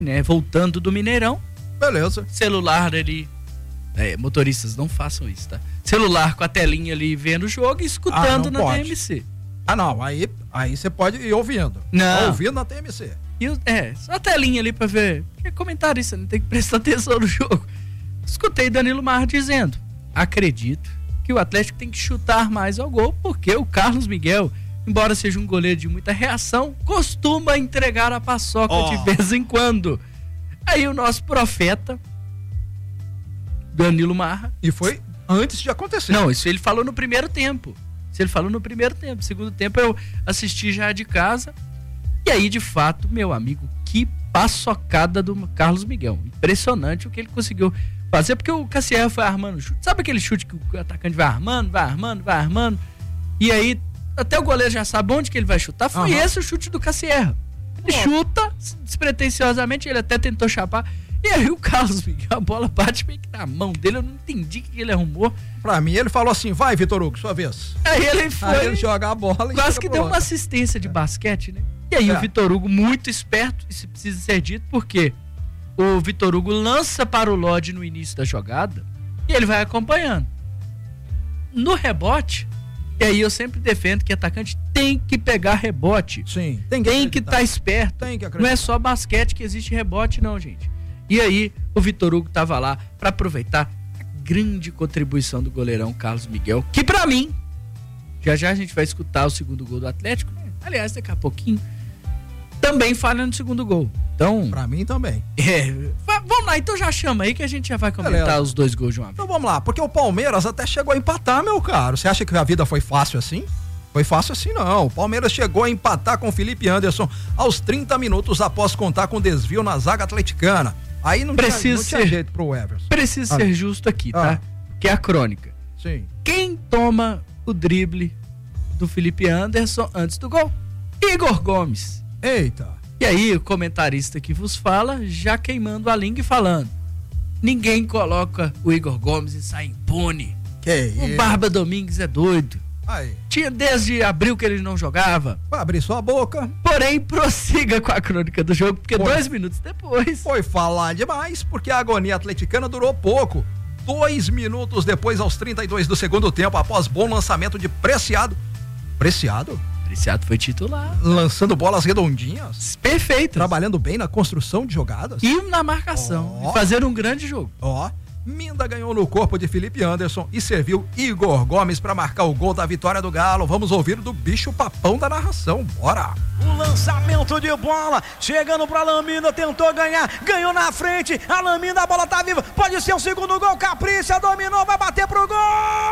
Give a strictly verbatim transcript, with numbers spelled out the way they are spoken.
né, voltando do Mineirão. Beleza. Celular ali, é, motoristas não façam isso, tá? Celular com a telinha ali vendo o jogo e escutando ah, na pode. T M C. Ah, não, aí aí você pode ir ouvindo. Não. Ouvindo na T M C. E, é, só a telinha ali pra ver. Porque comentarista, não tem que prestar atenção no jogo. Escutei Danilo Mar dizendo: acredito que o Atlético tem que chutar mais ao gol, porque o Carlos Miguel, embora seja um goleiro de muita reação, costuma entregar a paçoca oh. de vez em quando. Aí o nosso profeta, Danilo Marra... E foi antes de acontecer. Não, isso ele falou no primeiro tempo. Isso ele falou no primeiro tempo. Segundo tempo eu assisti já de casa. E aí, de fato, meu amigo, que paçocada do Carlos Miguel. Impressionante o que ele conseguiu fazer, porque o Cassier foi armando o chute. Sabe aquele chute que o atacante vai armando, vai armando, vai armando? E aí, até o goleiro já sabe onde que ele vai chutar. Foi uhum. esse o chute do Cassier. Ele oh. chuta despretensiosamente, ele até tentou chapar. E aí o Carlos Miguel, a bola bate meio que na mão dele. Eu não entendi o que ele arrumou. Pra mim, ele falou assim: vai, Vitor Hugo, sua vez. Aí ele foi. Aí ele joga a bola e quase que deu uma assistência de basquete, né? E aí é. o Vitor Hugo, muito esperto, isso precisa ser dito, porque o Vitor Hugo lança para o Lodi no início da jogada e ele vai acompanhando. No rebote, e aí eu sempre defendo que atacante tem que pegar rebote. Sim. Tem que estar tá esperto. Tem que acreditar. Não é só basquete que existe rebote, não, gente. E aí o Vitor Hugo tava lá para aproveitar a grande contribuição do goleirão Carlos Miguel, que pra mim, já já a gente vai escutar o segundo gol do Atlético, né? Aliás, daqui a pouquinho, também falha no segundo gol. Então, pra mim também. É, vamos lá, então já chama aí que a gente já vai comentar Beleza. os dois gols de uma vez. Então vamos lá, porque o Palmeiras até chegou a empatar, meu caro. Você acha que a vida foi fácil assim? Foi fácil assim não. O Palmeiras chegou a empatar com o Felipe Anderson aos trinta minutos após contar com desvio na zaga atleticana. Aí não, Precisa tinha, não tinha ser, jeito pro Everson. Precisa ah. ser justo aqui, tá? Ah. Que é a crônica. Sim. Quem toma o drible do Felipe Anderson antes do gol? Igor Gomes. Eita. E aí o comentarista que vos fala já queimando a língua e falando: ninguém coloca o Igor Gomes e sai impune. Que o isso? Barba Domingues é doido. Aí. Tinha desde abril que ele não jogava. Vai abrir sua boca. Porém, prossiga com a crônica do jogo, porque foi. dois minutos depois... Foi falar demais, porque a agonia atleticana durou pouco. Dois minutos depois, aos trinta e dois do segundo tempo, após bom lançamento de Preciado. Preciado? Preciado foi titular. Lançando bolas redondinhas. Perfeito. Trabalhando bem na construção de jogadas. E na marcação. Oh. E fazendo um grande jogo. Ó. Oh. Minda ganhou no corpo de Felipe Anderson e serviu Igor Gomes para marcar o gol da vitória do Galo. Vamos ouvir do bicho papão da narração. Bora! O lançamento de bola, chegando para Lamina, tentou ganhar, ganhou na frente, a Lamina, a bola tá viva, pode ser o segundo gol, Capricha dominou, vai bater pro gol!